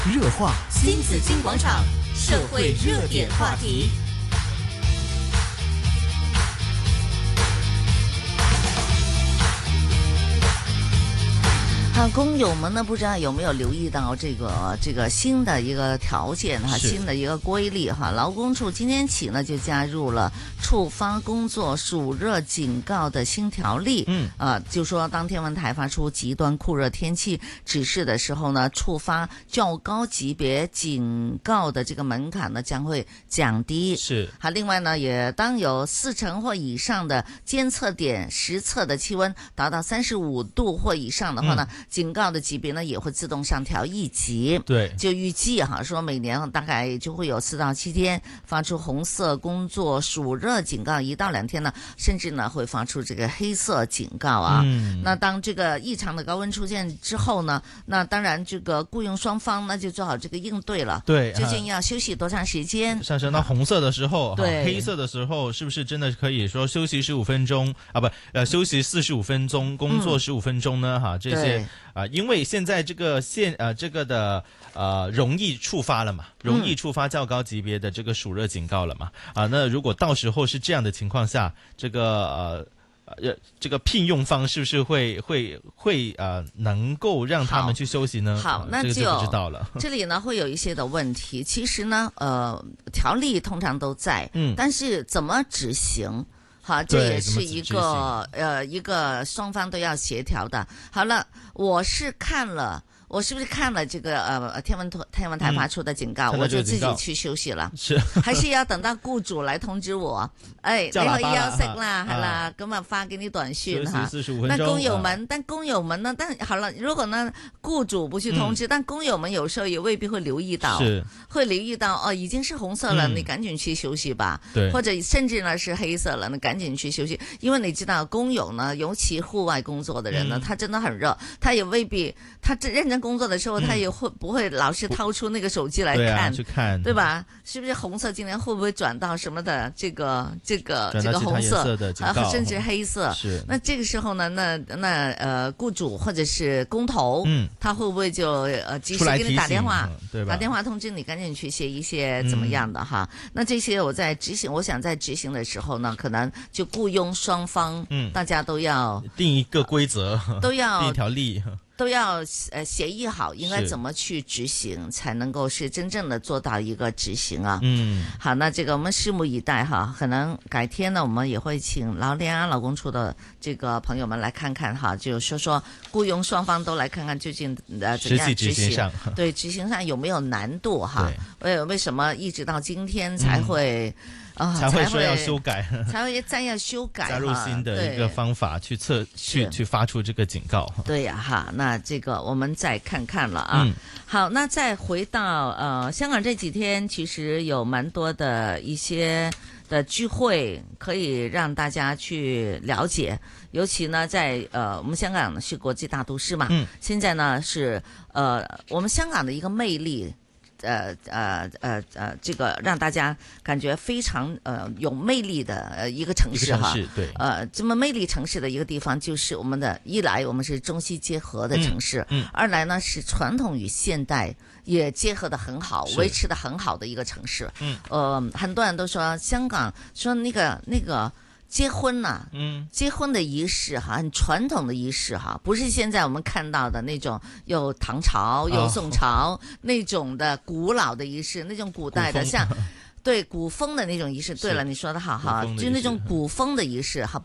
热话新紫金广场，社会热点话题。 工友们呢，不知道有没有留意到这个新的一个条件哈，新的一个规例哈。劳工处今天起呢就加入了触发工作暑热警告的新条例。就说当天文台发出极端酷热天气指示的时候呢，触发较高级别警告的这个门槛呢将会降低。 是。 好，另外呢，也当有40%或以上的监测点实测的气温达到35度或以上的话呢，警告的级别呢也会自动上调一级。 对， 就预计说每年大概就会有4到7天发出红色工作暑热警告，1到2天呢甚至呢会发出这个黑色警告啊。那当这个异常的高温出现之后呢，那当然这个雇佣双方呢就做好这个应对了。 对， 究竟要休息多长时间？ 上升到红色的时候， 对， 黑色的时候是不是真的可以说休息15分钟啊？休息45分钟，工作15分钟呢？这些因为现在这个容易触发了嘛，容易触发较高级别的这个暑热警告了嘛。那如果到时候是这样的情况下，这个聘用方是不是会能够让他们去休息呢？ 好，那这个就不知道了。 这里呢会有一些的问题，其实呢条例通常都在，但是怎么执行？好，这也是一个双方都要协调的。好了，我是不是看了这个天文台发出的警告，我就自己去休息了？ 是， 還是要等到雇主來通知我？你可以休息啦，係啦，咁啊發給你短訊哈。那工友們呢？但好了，如果呢雇主不去通知，但工友們有時候也未必會留意到，已經是紅色了，你趕緊去休息吧。 對， 或者甚至呢是黑色了，你趕緊去休息，因為你知道工友呢，尤其戶外工作的人呢，他真的很熱，他也未必他認真工作的時候，他也會不會老是掏出那個手機來看， 去看， 對吧？是不是紅色今年會不會轉到什麼的這個紅色甚至黑色？ 是。 那這個時候呢，那雇主或者是工頭，他會不會就及時給你打電話，打電話通知你趕緊去寫一些怎麼樣的哈？那這些我想在執行的時候呢，可能就雇傭雙方，大家都要定一個規則， 都要定一條例。 都要協議好應該怎麼去執行，才能夠是真正的做到一個執行啊。好，那這個我們拭目以待哈。可能改天呢，我們也會請勞聯啊、勞工處的這個朋友們來看看哈，就說僱傭雙方都來看看究竟怎樣執行上，對，執行上有沒有難度哈？為什麼一直到今天才會？ 才會說要修改， 才會再要修改， 加入新的一個方法去發出這個警告。 對呀，哈，那這個我們再看看了啊。好，那再回到香港這幾天，其實有蠻多的一些的聚會可以讓大家去了解，尤其呢在我們香港是國際大都市嘛，現在呢是我們香港的一個魅力。這個讓大家感覺非常有魅力的一個城市哈， 對， 這麼魅力城市的一個地方就是我們的一來我們是中西結合的城市，二來呢是傳統與現代也結合得很好，維持得很好的一個城市。很多人都說香港說那個。結婚啊，結婚的儀式哈，很傳統的儀式哈，不是現在我們看到的那種有唐朝有宋朝那種的古老的儀式，那種古代的像對古風的那種儀式。對了，你說的好哈，就那種古風的儀式哈，